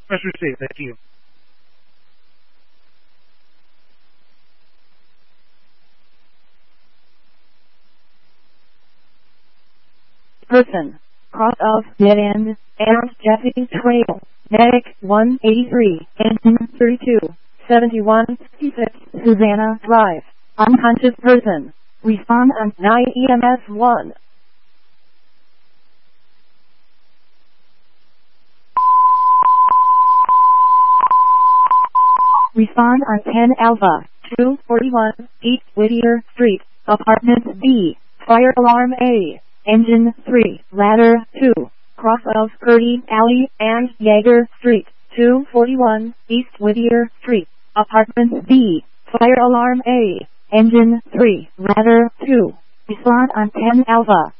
Pressure safe, thank you. Person. Cross of Dead End, and Jeffy Trail. Medic 183, engine 32, 71, 66, Susanna Drive. Unconscious person. Respond on 9 EMS 1. Respond on 10 Alpha, 241, East Whittier Street, Apartment B, Fire Alarm A, Engine 3, Ladder 2, cross of Purdy Alley and Yeager Street, 241, East Whittier Street, Apartment B, Fire Alarm A, Engine 3, Ladder 2. Respond on 10 Alpha.